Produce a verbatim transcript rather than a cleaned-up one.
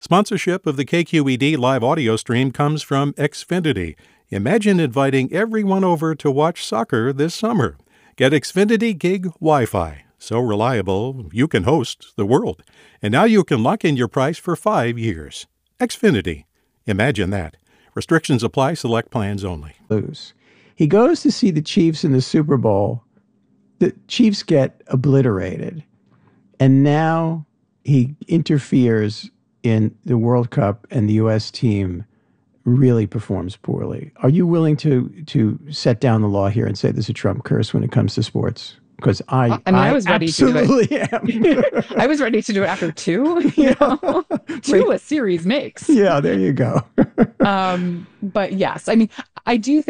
Sponsorship of the K Q E D live audio stream comes from Xfinity. Imagine inviting everyone over to watch soccer this summer. Get Xfinity Gig Wi-Fi. So reliable, you can host the world. And now you can lock in your price for five years. Xfinity. Imagine that. Restrictions apply. Select plans only. Lose. He goes to see the Chiefs in the Super Bowl. The Chiefs get obliterated. And now he interferes in the World Cup, and the U S team really performs poorly. Are you willing to to set down the law here and say there's a Trump curse when it comes to sports? Because I, I, mean, I, I was ready absolutely to do it. am. I was ready to do it after two. You know? two a series makes. Yeah, there you go. um, but yes, I mean, I do think